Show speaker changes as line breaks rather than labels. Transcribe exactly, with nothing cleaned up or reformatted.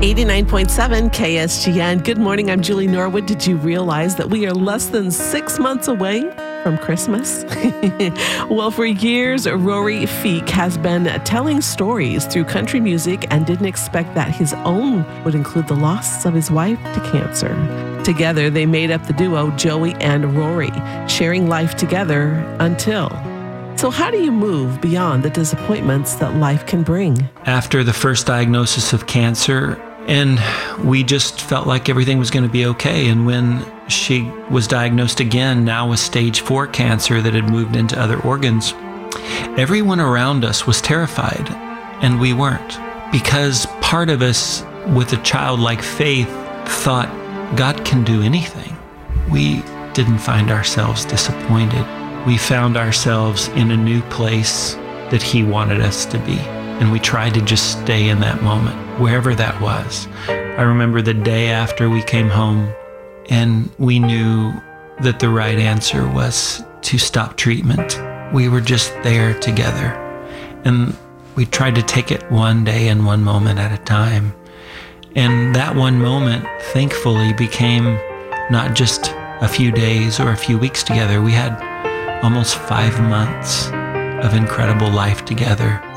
eighty-nine point seven K S G N. Good morning, I'm Julie Norwood. Did you realize that we are less than six months away from Christmas? Well, for years, Rory Feek has been telling stories through country music and didn't expect that his own would include the loss of his wife to cancer. Together, they made up the duo Joey and Rory, sharing life together until... So how do you move beyond the disappointments that life can bring?
After the first diagnosis of cancer, and we just felt like everything was going to be okay. And when she was diagnosed again, now with stage four cancer that had moved into other organs, everyone around us was terrified, and we weren't. Because part of us, with a childlike faith, thought God can do anything. We didn't find ourselves disappointed. We found ourselves in a new place that He wanted us to be. And we tried to just stay in that moment, wherever that was. I remember the day after we came home, and we knew that the right answer was to stop treatment. We were just there together. And we tried to take it one day and one moment at a time. And that one moment, thankfully, became not just a few days or a few weeks together. We had almost five months of incredible life together.